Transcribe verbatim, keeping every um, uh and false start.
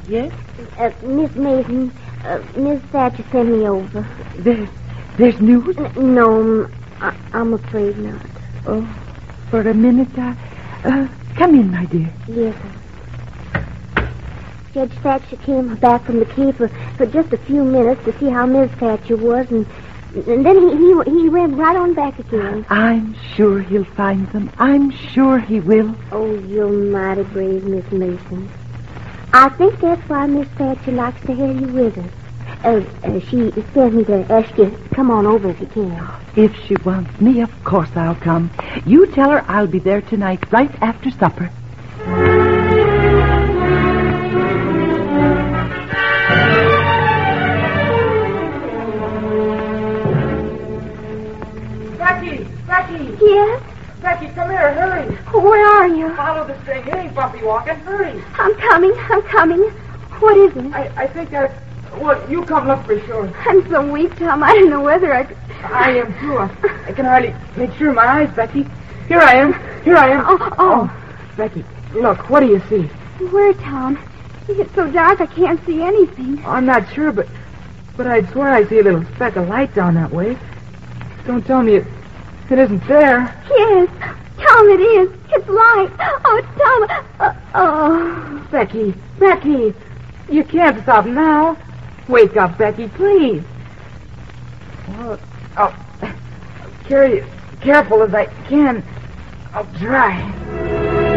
Yes? Uh, Miss Mason, uh, Miss Thatcher sent me over. There, there's news? N- no, I- I'm afraid not. Oh, for a minute, I... Uh, come in, my dear. Yes, sir. Judge Thatcher came back from the cave for, for just a few minutes to see how Miss Thatcher was, and, and then he, he he went right on back again. I'm sure he'll find them. I'm sure he will. Oh, you're mighty brave, Miss Mason. I think that's why Miss Thatcher likes to have you with her. Uh, uh, she sent me to ask you to come on over if you can. If she wants me, of course I'll come. You tell her I'll be there tonight, right after supper. Becky! Becky! Yes? Becky, come here, hurry! Where are you? Follow the string. It ain't Buffy walking. Hurry! I'm coming. I'm coming. What is it? I, I think I... Well, you come look for sure. I'm so weak, Tom. I don't know whether I could... I am, too. I, I can hardly make sure of my eyes, Becky. Here I am. Here I am. Oh, oh. Becky, look, what do you see? Where, Tom? It's so dark I can't see anything. I'm not sure, but... But I'd swear I see a little speck of light down that way. Don't tell me it... It isn't there. Yes. Tom, it is. It's light. Oh, Tom. Uh, oh. Becky, Becky, you can't stop now. Wake up, Becky, please. Well, I'll carry it careful as I can. I'll try.